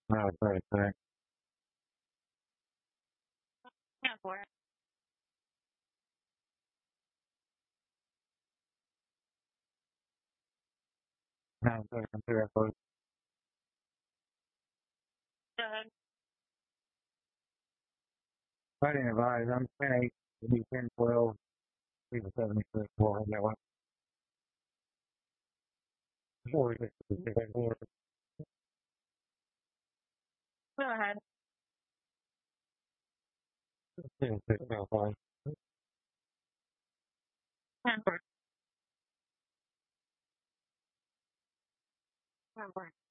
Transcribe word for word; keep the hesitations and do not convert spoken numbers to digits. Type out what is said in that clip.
No, sorry, sorry. Yeah, for it. No, sorry, I'm sorry, sorry. Go ahead. I didn't advise. I'm ten eight, maybe ten twelve, people seventy-six, four, that one. Four, six, six, four. Go ahead. Ten, six, no, five. ten for it. ten for it.